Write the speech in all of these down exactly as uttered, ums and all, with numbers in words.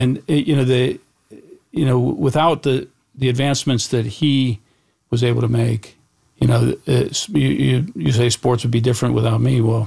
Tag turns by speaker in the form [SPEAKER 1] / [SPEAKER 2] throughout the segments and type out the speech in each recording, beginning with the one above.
[SPEAKER 1] And it, you know the, you know without the the advancements that he was able to make, you know, you, you you say sports would be different without me. Well,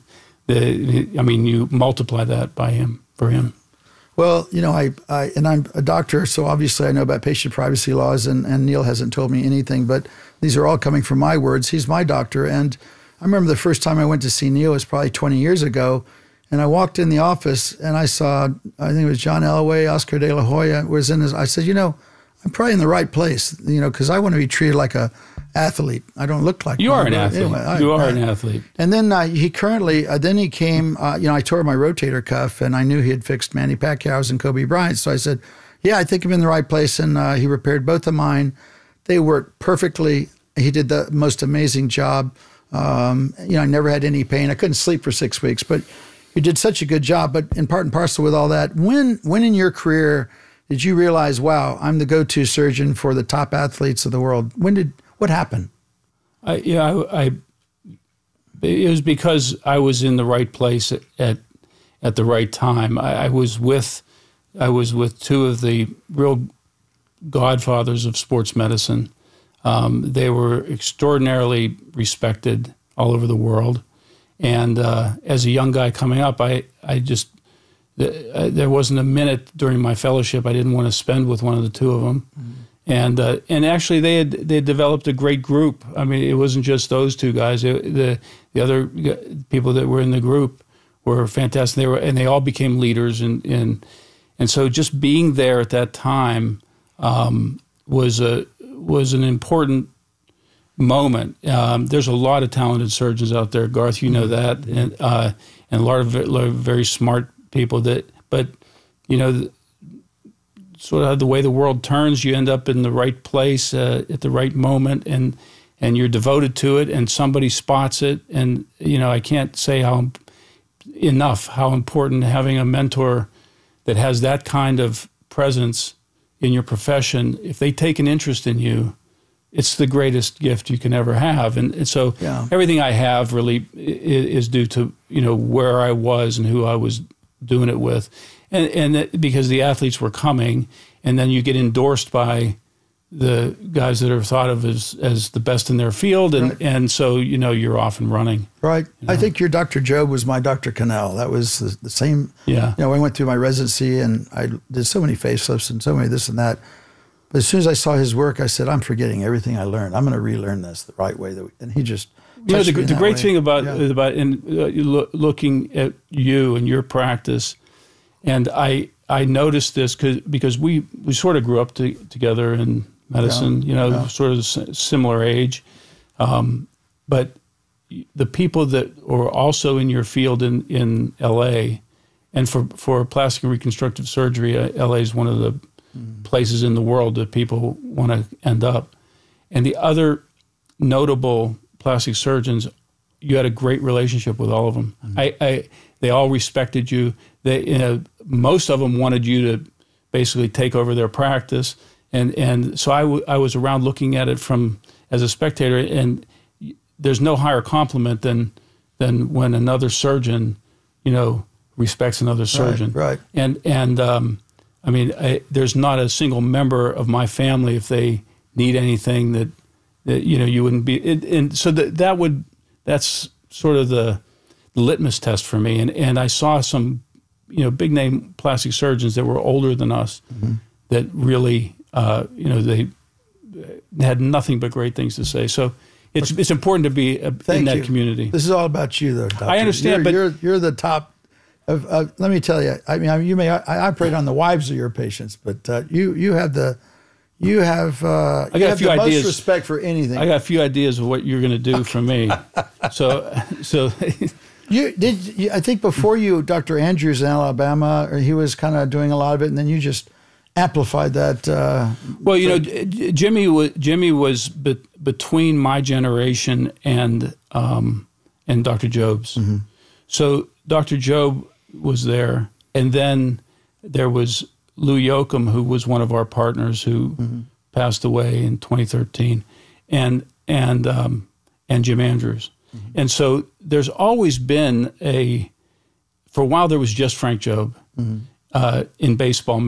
[SPEAKER 1] the I mean, you multiply that by him for him.
[SPEAKER 2] Well, you know, I, I and I'm a doctor, so obviously I know about patient privacy laws, and, and Neil hasn't told me anything, but these are all coming from my words. He's my doctor, and I remember the first time I went to see Neil was probably twenty years ago, and I walked in the office and I saw, I think it was John Elway, Oscar De La Hoya was in his, I said, you know, I'm probably in the right place, you know, because I want to be treated like a athlete. I don't look like
[SPEAKER 1] you
[SPEAKER 2] one,
[SPEAKER 1] are an athlete.
[SPEAKER 2] Anyway, I,
[SPEAKER 1] you are
[SPEAKER 2] I,
[SPEAKER 1] an athlete.
[SPEAKER 2] And then uh, he currently, uh, then he came. Uh, you know, I tore my rotator cuff, and I knew he had fixed Manny Pacquiao's and Kobe Bryant's. So I said, "Yeah, I think I'm in the right place." And uh, he repaired both of mine. They worked perfectly. He did the most amazing job. Um, you know, I never had any pain. I couldn't sleep for six weeks, but he did such a good job. But in part and parcel with all that, when when in your career did you realize, wow, I'm the go-to surgeon for the top athletes of the world? When did what happened?
[SPEAKER 1] I, yeah, I, I. It was because I was in the right place at at, at the right time. I, I was with, I was with two of the real godfathers of sports medicine. Um, they were extraordinarily respected all over the world, and uh, as a young guy coming up, I I just th- there wasn't a minute during my fellowship I didn't want to spend with one of the two of them. Mm-hmm. And uh, and actually, they had they had developed a great group. I mean, it wasn't just those two guys. It, the the other people that were in the group were fantastic. They were and they all became leaders. And and and so just being there at that time um, was a was an important moment. Um, there's a lot of talented surgeons out there, Garth. You know that, and uh, and a lot of, a lot of very smart people. That, but you know. Sort of the way the world turns, you end up in the right place uh, at the right moment, and and you're devoted to it, and somebody spots it, and you know I can't say how enough how important having a mentor that has that kind of presence in your profession. If they take an interest in you, it's the greatest gift you can ever have, and, and so
[SPEAKER 2] yeah.
[SPEAKER 1] everything I have really is due to you know where I was and who I was doing it with. And, and that, because the athletes were coming, and then you get endorsed by the guys that are thought of as, as the best in their field, and, right. and so you know you're off and running.
[SPEAKER 2] Right.
[SPEAKER 1] You know?
[SPEAKER 2] I think your Doctor Job was my Doctor Cannell. That was the, the same.
[SPEAKER 1] Yeah.
[SPEAKER 2] You know, I went through my residency, and I did so many facelifts and so many this and that. But as soon as I saw his work, I said, I'm forgetting everything I learned. I'm going to relearn this the right way. That we, and he just
[SPEAKER 1] you know the, the great
[SPEAKER 2] way.
[SPEAKER 1] thing about
[SPEAKER 2] yeah.
[SPEAKER 1] about in uh, lo- looking at you and your practice. And I I noticed this cause, because we, we sort of grew up to, together in medicine, yeah, you know, yeah. sort of a similar age. Um, but the people that are also in your field in, in L A, and for, for plastic and reconstructive surgery, uh, L A is one of the mm. places in the world that people want to end up. And the other notable plastic surgeons, you had a great relationship with all of them. Mm. I, I They all respected you. They, you know, most of them wanted you to basically take over their practice, and and so I, w- I was around looking at it from as a spectator, and there's no higher compliment than than when another surgeon, you know, respects another surgeon.
[SPEAKER 2] Right. right.
[SPEAKER 1] And and um, I mean, I, there's not a single member of my family if they need anything that, that you know you wouldn't be. It, and so that that would that's sort of the litmus test for me, and and I saw some, you know, big name plastic surgeons that were older than us mm-hmm. that really, uh, you know, they had nothing but great things to say. So it's it's important to be a, in that
[SPEAKER 2] you.
[SPEAKER 1] community.
[SPEAKER 2] This is all about you, though, Doctor.
[SPEAKER 1] I understand,
[SPEAKER 2] you're,
[SPEAKER 1] but
[SPEAKER 2] you're you're the top. Of, uh, let me tell you. I mean, you may I, I operate on the wives of your patients, but uh, you you have the. You have, uh,
[SPEAKER 1] I got
[SPEAKER 2] you
[SPEAKER 1] a
[SPEAKER 2] have
[SPEAKER 1] few
[SPEAKER 2] the
[SPEAKER 1] ideas.
[SPEAKER 2] most respect for anything.
[SPEAKER 1] I got a few ideas of what you're going to do okay. for me. So, so
[SPEAKER 2] you did. You, I think before you, Doctor Andrews in Alabama, or he was kind of doing a lot of it, and then you just amplified that. Uh,
[SPEAKER 1] well, you know, Jimmy was Jimmy was be, between my generation and um, and Doctor Job's. Mm-hmm. So Doctor Job was there, and then there was Lou Yoakum, who was one of our partners, who mm-hmm. passed away in twenty thirteen, and and um, and Jim Andrews, mm-hmm. and so there's always been a. For a while, there was just Frank Job, mm-hmm. uh, in baseball